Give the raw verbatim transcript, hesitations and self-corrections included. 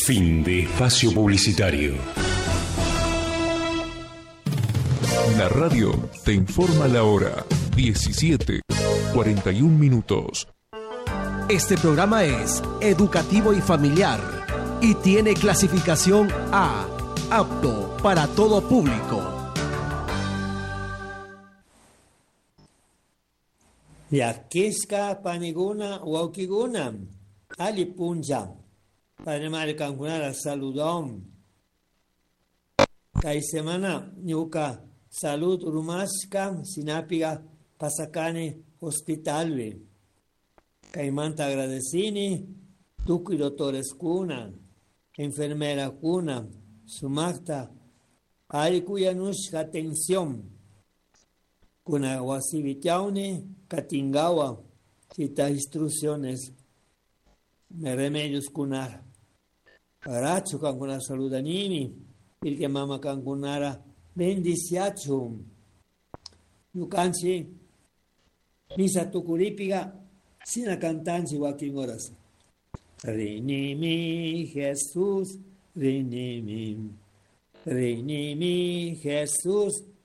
Fin de espacio publicitario. La radio te informa la hora diecisiete, cuarenta y un minutos. Este programa es educativo y familiar y tiene clasificación A, apto para todo público. Yakiska paniguna waukiguna ali punja panemar kankunara saludón kai semana ñuka salud rumashka sinapiga pasakane hospitalve kaimanta agradecini tukuy doctores kuna enfermera kuna sumakta ari kuyanushka atención kuna wasivitiaune katingawa cita instrucciones me remedios kunar aracho kankuna saludanimi ilke mama kankunara bendiciachum yukanchi misa tukuripiga sina cantanchi wakin horas Rinimi Jesús Rinimi Rinimi Jesús